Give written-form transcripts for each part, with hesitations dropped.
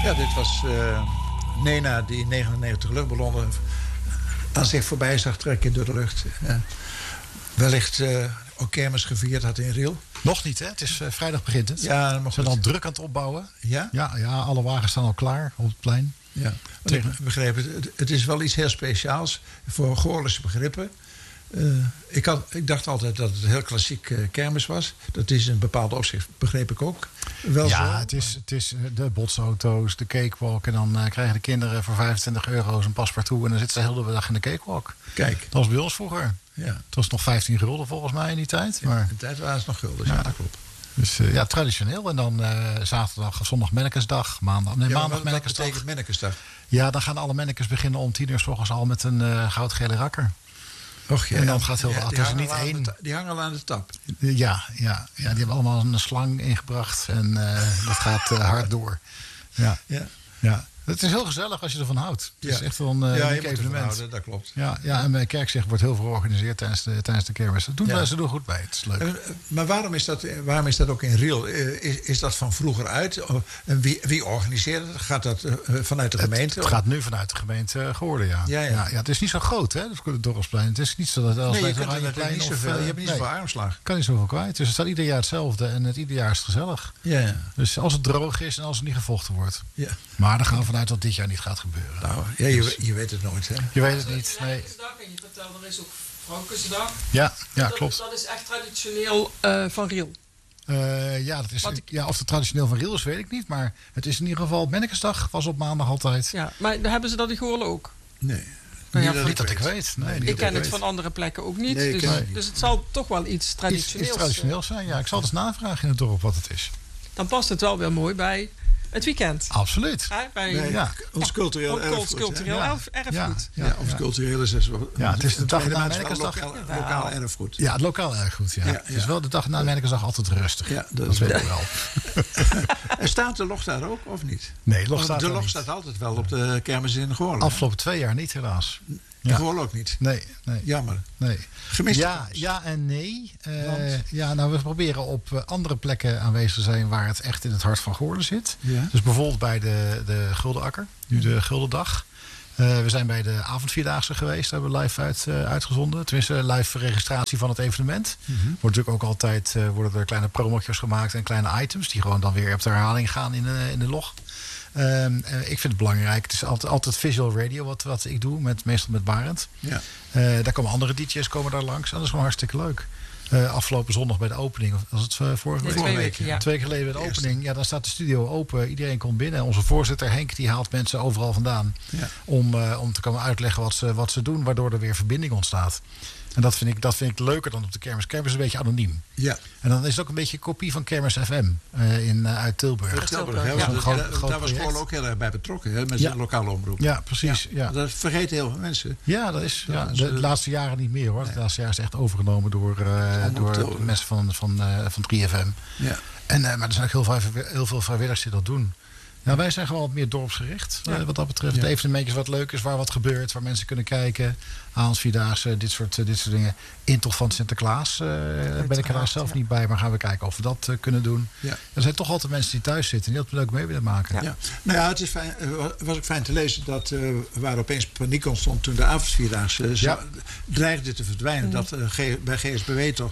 Ja, dit was Nena die 99 luchtballonnen aan zich voorbij zag trekken door de lucht. Wellicht ook kermis gevierd had in Riel. Nog niet, hè? Het is vrijdag begint het. Ja, ze zijn al druk aan het opbouwen. Ja? Ja, alle wagens staan al klaar op het plein. Ja, ik begreep het is wel iets heel speciaals voor Goorlense begrippen. Ik dacht altijd dat het een heel klassiek kermis was. Dat is in een bepaald opzicht, begreep ik ook. Wel ja, zo. het is de botsauto's, de cakewalk. En dan krijgen de kinderen voor €25 een paspartout. En dan zitten ze de hele dag in de cakewalk. Kijk. Dat was bij ons vroeger. Ja. Het was nog 15 gulden volgens mij in die tijd. Ja, maar in de tijd waren het nog gulden, ja, dat klopt. Dus traditioneel. En dan zaterdag of zondag Mennekesdag. Maandag Mennekesdag. Wat betekent Mennekesdag? Ja, dan gaan alle Mennekes beginnen om 10:00 's ochtends al met een goudgele rakker. Och, ja, en dan gaat het is er niet één. Die hangen al aan de tap. Ja, die hebben allemaal een slang ingebracht. En dat gaat hard door. Ja. Het is heel gezellig als je ervan houdt. Het is echt wel een uniek evenement. Houden, dat klopt. Ja, en bij Kerkzeg wordt heel veel georganiseerd tijdens de kermis. Ze doen goed bij. Het is leuk. Maar waarom is dat ook in Riel? Is dat van vroeger uit? En wie organiseert het? Gaat dat vanuit de gemeente? Het gaat nu vanuit de gemeente Goorlen, ja. Het is niet zo groot, hè, het Dorpsplein. Het is niet zo dat als je je hebt niet zoveel armslag. Kan niet zoveel kwijt. Dus het staat ieder jaar hetzelfde. En ieder jaar is het gezellig. Ja. Dus als het droog is en als het niet gevochten wordt. Ja. Maar dan gaan we vanuit dat dit jaar niet gaat gebeuren. Nou, ja, je weet het nooit, hè? Je weet het niet, nee. En je vertelde, er is ook Vrouwkesdag. Ja, klopt. Dat is echt traditioneel van Riel. Of het traditioneel van Riel is, weet ik niet. Maar het is in ieder geval Mennekesdag, was op maandag altijd. Ja, maar hebben ze dat in Goorlen ook? Nee. Niet dat ik weet. Nee, ik ken het van andere plekken ook niet. Dus het zal toch wel iets traditioneels iets traditioneels zijn. Ja, ik zal het eens navragen in het dorp wat het is. Dan past het wel weer mooi bij het weekend. Absoluut. Ons cultureel erfgoed. Ons cultureel erfgoed. Ons cultureel is het is de dag na Mennekesdag. Lokaal erfgoed. Ja, het lokaal erfgoed. Ja. Het is wel de dag na Mennekesdag altijd rustig. Ja, dat weet ik wel. En staat de log daar ook, of niet? Nee, de log staat altijd wel op de kermis in Goorlen. Afgelopen 2 jaar niet, helaas. In Goorlen ook niet? Nee. Jammer. Nee. Gemist? Ja en nee. We proberen op andere plekken aanwezig te zijn waar het echt in het hart van Goorlen zit. Ja. Dus bijvoorbeeld bij de Guldenakker, nu de Guldendag. We zijn bij de avondvierdaagse geweest, daar hebben we live uitgezonden. Tenminste, live registratie van het evenement. Wordt natuurlijk ook altijd worden er kleine promotjes gemaakt en kleine items die gewoon dan weer op de herhaling gaan in de log. Ik vind het belangrijk. Het is altijd visual radio wat ik doe, meestal met Barend. Ja. Daar komen andere DJ's daar langs. En dat is gewoon hartstikke leuk. Afgelopen zondag bij de opening, of was het vorige week? 2 weken, ja. 2 weken geleden bij de opening. Ja, dan staat de studio open. Iedereen komt binnen. Onze voorzitter Henk die haalt mensen overal vandaan. Ja. Om te komen uitleggen wat ze doen, waardoor er weer verbinding ontstaat. En dat vind ik leuker dan op de kermis. Kermis is een beetje anoniem. Ja. En dan is het ook een beetje een kopie van Kermis FM uit Tilburg. Uit Tilburg, ja. Daar was Goorlen ook heel erg bij betrokken, hè, met zijn lokale omroep. Ja, precies. Ja. Dat vergeten heel veel mensen. Ja, dat is de laatste jaren niet meer, hoor. Nee. De laatste jaren is het echt overgenomen door mensen van 3FM. Ja. Maar er zijn ook heel veel vrijwilligers die dat doen. Nou, wij zijn gewoon wat meer dorpsgericht, wat dat betreft. De evenementjes wat leuk is, waar wat gebeurt, waar mensen kunnen kijken. Avondvierdaagse, dit soort dingen. Intocht van Sinterklaas ben ik helaas zelf niet bij, maar gaan we kijken of we dat kunnen doen. Ja. Er zijn toch altijd mensen die thuis zitten en die dat leuk mee willen maken. Ja. Nou ja, het was ook fijn te lezen dat waar opeens paniek ontstond toen de avondvierdaagse dreigde te verdwijnen. Dat bij GSBW toch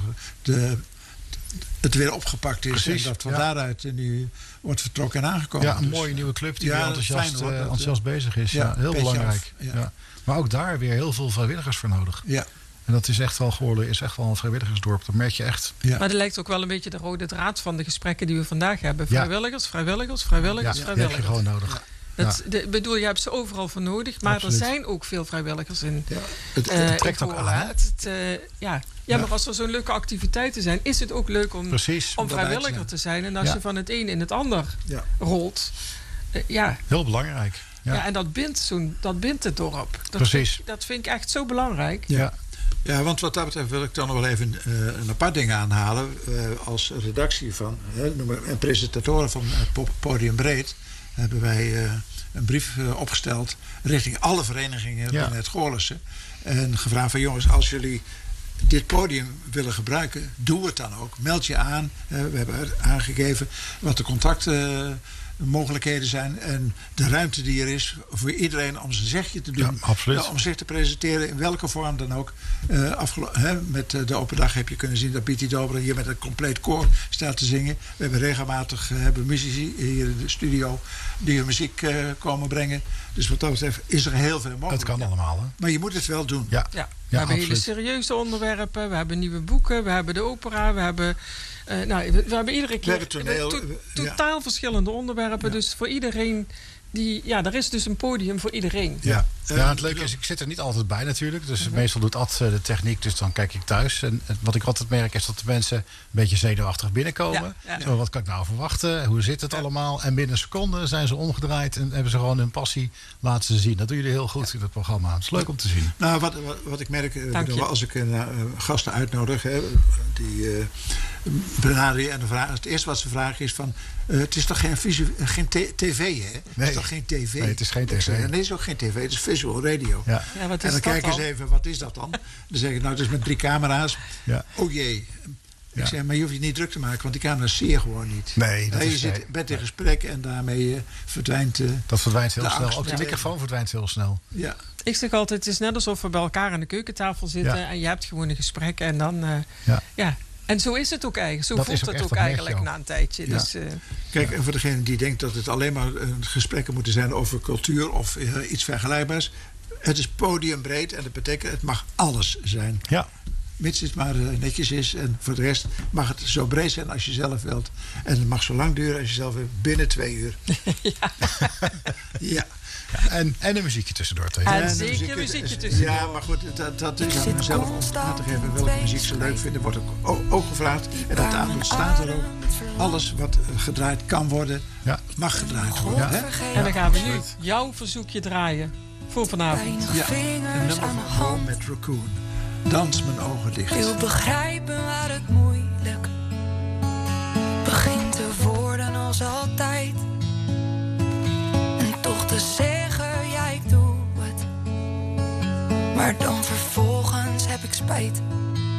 het weer opgepakt is. Precies, en dat van daaruit nu wordt vertrokken en aangekomen. Ja, een mooie nieuwe club die weer enthousiast bezig is. Ja, heel belangrijk. Ja. Maar ook daar weer heel veel vrijwilligers voor nodig. Ja. En dat is echt wel geworden, is echt wel een vrijwilligersdorp. Dat merk je echt. Ja. Maar dat lijkt ook wel een beetje de rode draad van de gesprekken die we vandaag hebben. Vrijwilligers. Die heb je gewoon nodig. Je hebt ze overal voor nodig, maar absoluut. Er zijn ook veel vrijwilligers in. Ja. Het trekt ook aan. Maar als er zo'n leuke activiteiten zijn, is het ook leuk om vrijwilliger te zijn. En als je van het een in het ander rolt. Heel belangrijk. Ja, en dat bindt het dorp. Dat vind ik echt zo belangrijk. Ja. Ja, want wat dat betreft wil ik dan nog wel even een apart ding aanhalen. Als redactie van en presentatoren van Podium Breed hebben wij een brief opgesteld richting alle verenigingen binnen het Goorlense. En gevraagd van jongens, als jullie dit podium willen gebruiken, doe het dan ook. Meld je aan. We hebben aangegeven wat de mogelijkheden zijn en de ruimte die er is voor iedereen om zijn zegje te doen. Ja, absoluut. Om zich te presenteren in welke vorm dan ook. Met de open dag heb je kunnen zien dat Pietie Dobre hier met een compleet koor staat te zingen. We hebben regelmatig muzici hier in de studio die hun muziek komen brengen. Dus wat dat betreft is er heel veel mogelijk. Het kan allemaal. Hè? Maar je moet het wel doen. Ja. We hebben hele serieuze onderwerpen. We hebben nieuwe boeken. We hebben de opera. We hebben iedere keer totaal verschillende onderwerpen. Ja. Dus voor iedereen... er is dus een podium voor iedereen. Ja, het leuke is, ik zit er niet altijd bij natuurlijk. Dus meestal doet Ad de techniek, dus dan kijk ik thuis. En wat ik altijd merk is dat de mensen een beetje zenuwachtig binnenkomen. Zo, wat kan ik nou verwachten? Hoe zit het allemaal? En binnen een seconde zijn ze omgedraaid en hebben ze gewoon hun passie laten ze zien. Dat doen jullie heel goed in het programma. Het is leuk om te zien. Nou, wat ik merk, als ik gasten uitnodig, die benaderen en het eerste wat ze vragen is van... het is toch geen tv, hè? Nee. Het is toch geen tv? Nee, het is geen tv. Nee, het is ook geen tv. Het is visual radio. Ja. Ja, wat is en dan kijken ze even, wat is dat dan? Dan zeg ik, nou, het is met 3 camera's. Ja. Oh jee. Ik zeg, maar je hoeft je niet druk te maken, want die camera's zie je gewoon niet. Nee, je bent in gesprek en daarmee verdwijnt... dat verdwijnt heel snel. Ook de microfoon verdwijnt heel snel. Ja. Ik zeg altijd, het is net alsof we bij elkaar aan de keukentafel zitten... en je hebt gewoon een gesprek en dan... En zo is het ook eigenlijk. Zo voelt het ook eigenlijk na een tijdje. Ja. Dus, Kijk, en voor degene die denkt dat het alleen maar gesprekken moeten zijn over cultuur of iets vergelijkbaars. Het is podiumbreed en dat betekent het mag alles zijn. Ja. Mits het maar netjes is. En voor de rest mag het zo breed zijn als je zelf wilt. En het mag zo lang duren als je zelf wilt. Binnen 2 uur. Ja. En een muziekje tussendoor. En zeker een muziekje tussendoor. Ja, maar goed, dat is aan mezelf om aan te geven welke muziek ze leuk vinden. Wordt ook gevraagd. En dat aanbod staat er ook. Alles wat gedraaid kan worden, mag gedraaid worden. Ja. Hè? En dan gaan we nu jouw verzoekje draaien voor vanavond. Ja, een nummer van Home met Raccoon. Dans mijn ogen dicht. Wil begrijpen waar het moeilijk begint te worden als altijd. En toch te zeggen, ja ik doe het. Maar dan vervolgens heb ik spijt.